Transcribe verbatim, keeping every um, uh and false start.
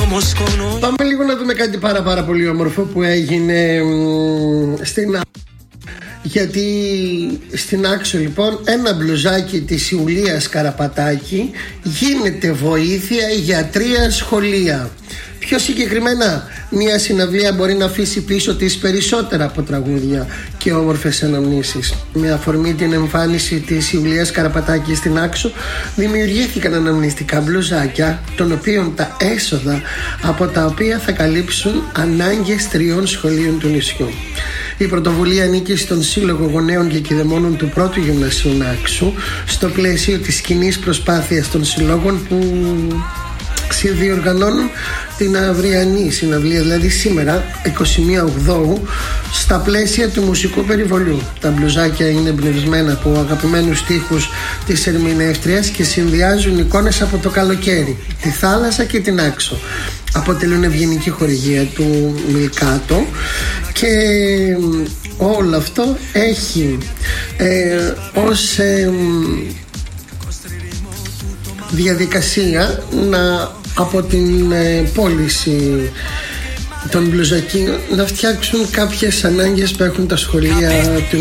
Πάμε λίγο να δούμε κάτι πάρα πάρα πολύ όμορφο που έγινε μ, στην γιατί στην Άξο λοιπόν ένα μπλουζάκι της Ιουλίας Καραπατάκη γίνεται βοήθεια για τρία σχολεία. Πιο συγκεκριμένα, μια συναυλία μπορεί να αφήσει πίσω της περισσότερα από τραγούδια και όμορφες αναμνήσεις. Με αφορμή την εμφάνιση της Ιουλίας Καραπατάκη στην Άξο, δημιουργήθηκαν αναμνηστικά μπλουζάκια, των οποίων τα έσοδα από τα οποία θα καλύψουν ανάγκες τριών σχολείων του νησιού. Η πρωτοβουλία ανήκει στον Σύλλογο Γονέων και Κηδεμόνων του Πρώτου Γυμνασίου Άξου, στο πλαίσιο της κοινής προσπάθειας των συλλόγων που διοργανώνουν την αυριανή συναυλία, δηλαδή σήμερα εικοστή πρώτη Οκτώβρη, στα πλαίσια του μουσικού περιβολιού. Τα μπλουζάκια είναι εμπνευσμένα από αγαπημένους στίχους της ερμηνεύτριας και συνδυάζουν εικόνες από το καλοκαίρι, τη θάλασσα και την Άξο. Αποτελούν ευγενική χορηγία του Μιλκάτο και όλο αυτό έχει ε, ως ε, διαδικασία να από την ε, πώληση των μπλουζακίων να φτιάξουν κάποιες ανάγκες που έχουν τα σχολεία του